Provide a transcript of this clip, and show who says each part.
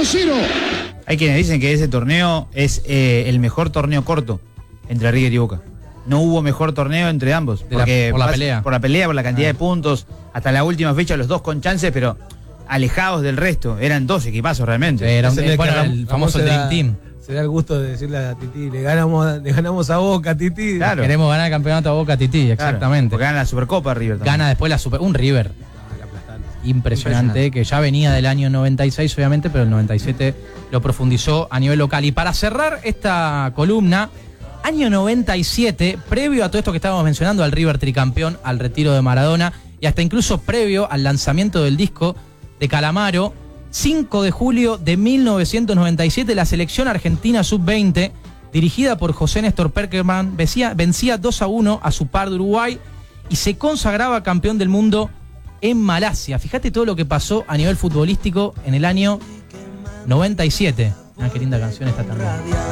Speaker 1: 0-0.
Speaker 2: Hay quienes dicen que ese torneo es el mejor torneo corto entre River y Boca. No hubo mejor torneo entre ambos.
Speaker 3: Por la pelea.
Speaker 2: Por la pelea, por la cantidad de puntos. Hasta la última fecha los dos con chances, pero alejados del resto. Eran dos equipazos realmente.
Speaker 3: Era el famoso Dream Team.
Speaker 4: Se da el gusto de decirle a Titi, le ganamos a Boca, Titi.
Speaker 2: Claro.
Speaker 3: Queremos ganar el campeonato a Boca, Titi, exactamente.
Speaker 2: Porque gana la Supercopa River también.
Speaker 3: Gana después un River impresionante, que ya venía del año 96 obviamente, pero el 97 lo profundizó a nivel local. Y para cerrar esta columna, año 97, previo a todo esto que estábamos mencionando, al River tricampeón, al retiro de Maradona y hasta incluso previo al lanzamiento del disco de Calamaro, 5 de julio de 1997, la selección argentina sub-20, dirigida por José Néstor Peckerman, vencía 2-1 a su par de Uruguay y se consagraba campeón del mundo en Malasia. Fíjate todo lo que pasó a nivel futbolístico en el año 97. Qué linda canción esta también.